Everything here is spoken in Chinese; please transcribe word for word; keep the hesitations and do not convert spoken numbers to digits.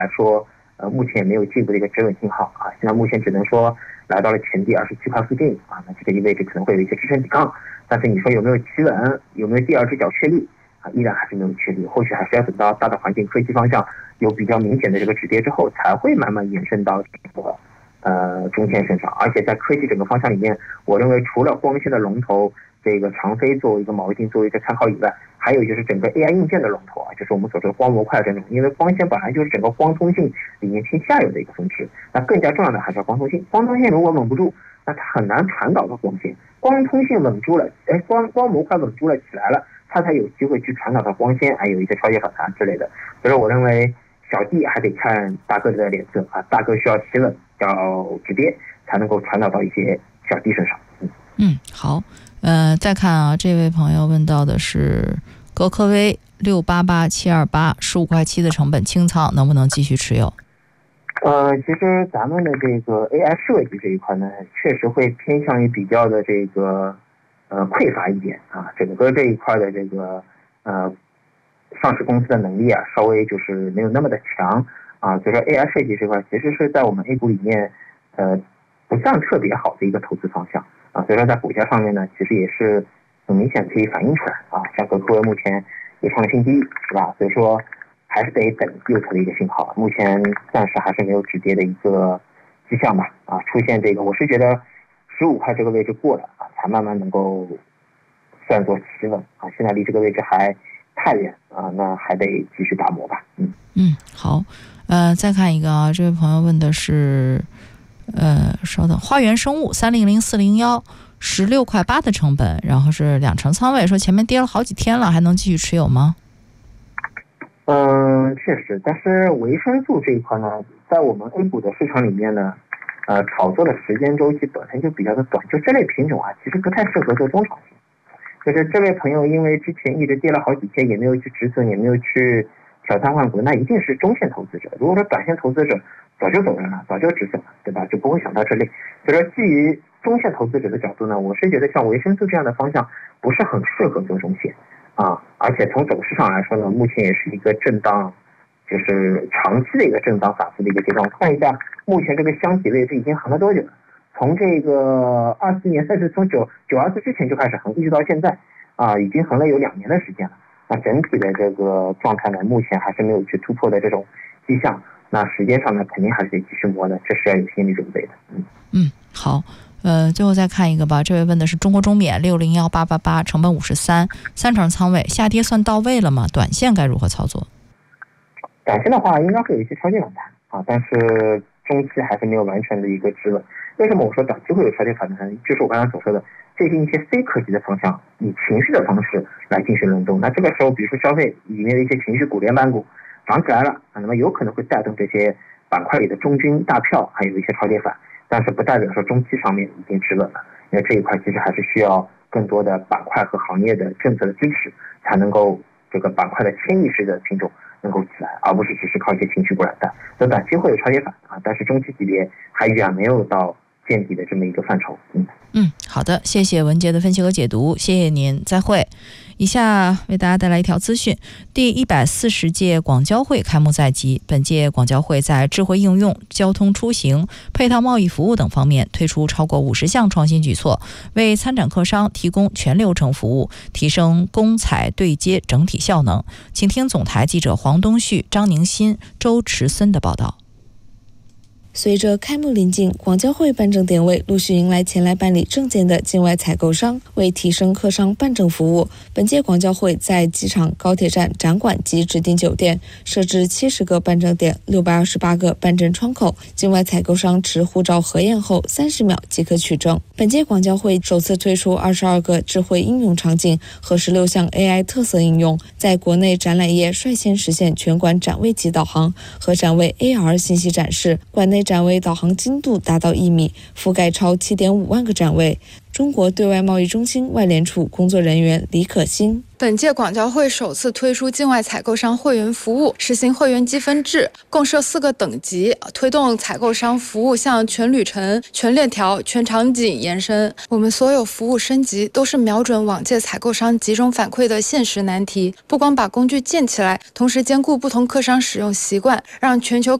来说，呃，目前也没有进一步的一个止稳信号啊。现在目前只能说来到了前低二十七块附近啊，那这个意味着可能会有一些支撑抵抗。但是你说有没有企稳，有没有第二只脚确立啊？依然还是没有确立，或许还是要等到大的环境科技方向有比较明显的这个止跌之后，才会慢慢延伸到这个呃中线身上。而且在科技整个方向里面，我认为除了光纤的龙头这个长飞作为一个锚定作为一个参考以外，还有就是整个 A I 硬件的龙头啊，就是我们所说的光模块这种，因为光纤本来就是整个光通信里面偏下游的一个分支，那更加重要的还是要光通信。光通信如果稳不住，那它很难传导到光纤。光通信稳住了，哎，光光模块稳住了起来了，它才有机会去传导到光纤，还有一些超跌反弹之类的。所以我认为小弟还得看大哥的脸色啊，大哥需要企稳，要止跌，才能够传导到一些小弟身上。嗯嗯，好。呃，再看啊，这位朋友问到的是格科威六八八七二八十五块七的成本清仓，能不能继续持有？ 呃，其实咱们的这个 A I 设计这一块呢，确实会偏向于比较的这个呃匮乏一点啊，整个这一块的这个呃上市公司的能力啊，稍微就是没有那么的强啊，所以说 A I 设计这块其实是在我们 A 股里面呃不算特别好的一个投资方向啊，所以说在股价上面呢，其实也是很明显可以反映出来啊，像格科威目前也创了新低，是吧？所以说还是得等右侧的一个信号，目前暂时还是没有止跌的一个迹象吧。啊，出现这个，我是觉得十五块这个位置过了啊，才慢慢能够算作企稳啊。现在离这个位置还太远啊，那还得继续打磨吧。嗯嗯，好，呃，再看一个啊，这位朋友问的是，呃，稍等，花园生物三零零四零幺。十六块八的成本，然后是两成仓位，说前面跌了好几天了，还能继续持有吗？ 嗯，确实，但是维生素这一块呢，在我们 A 股的市场里面呢，呃，炒作的时间周期本身就比较的短，就这类品种啊，其实不太适合做中长线。就是这位朋友因为之前一直跌了好几天，也没有去止损，也没有去挑仓换股，那一定是中线投资者。如果说短线投资者早就走人了，早就止损了，对吧？就不会想到这里。所以说，基于中线投资者的角度呢，我是觉得像维生素这样的方向不是很适合做中线啊，而且从走势上来说呢，目前也是一个震荡，就是长期的一个震荡反复的一个阶段。看一下目前这个箱体位置已经横了多久了？从这个二四年，甚至从九九二四之前就开始横，一直到现在啊，已经横了有两年的时间了。那整体的这个状态呢，目前还是没有去突破的这种迹象。那时间上呢，肯定还是得继续磨的，这是要有心理准备的。嗯嗯，好。呃，最后再看一个吧。这位问的是中国中免六零幺八八八，成本五十三，三成仓位，下跌算到位了吗？短线该如何操作？ 短线的话，应该会有一些超跌反弹啊，但是中期还是没有完全的一个止稳。为什么我说短期会有超跌反弹？就是我刚才所说的，最近一些非科技的方向，以情绪的方式来进行轮动。那这个时候，比如说消费里面的一些情绪股、连板股涨起来了啊，那么有可能会带动这些板块里的中军大票，还有一些超跌反。但是不代表说中期上面已经止稳了，因为这一块其实还是需要更多的板块和行业的政策的支持，才能够这个板块的迁移式的品种能够起来，而不是只是靠一些情绪股来带。所以短期会有超跌反啊，但是中期级别还远没有到见底的这么一个范畴。嗯嗯，好的，谢谢文杰的分析和解读，谢谢您，再会。以下为大家带来一条资讯：第一百四十届广交会开幕在即，本届广交会在智慧应用、交通出行、配套贸易服务等方面推出超过五十项创新举措，为参展客商提供全流程服务，提升公采对接整体效能。请听总台记者黄东旭、张宁新、周池森的报道。 随着开幕临近，广交会办证点位陆续迎来前来办理证件的境外采购商。为提升客商办证服务，本届广交会在机场、高铁站、展馆及指定酒店设置七十个办证点、六百二十八个办证窗口，境外采购商持护照核验后三十秒即可取证。本届广交会首次推出二十二个智慧应用场景和十六项 A I 特色应用，在国内展览业率先实现全馆展位级导航和展位 A R 信息展示。馆内每展位导航精度达到一米，覆盖超 七点五万个展位。中国对外贸易中心外联处工作人员李可欣， 本届广交会首次推出境外采购商会员服务，实行会员积分制，共设四个等级，推动采购商服务向全旅程、全链条、全场景延伸。我们所有服务升级都是瞄准往届采购商集中反馈的现实难题，不光把工具建起来，同时兼顾不同客商使用习惯，让全球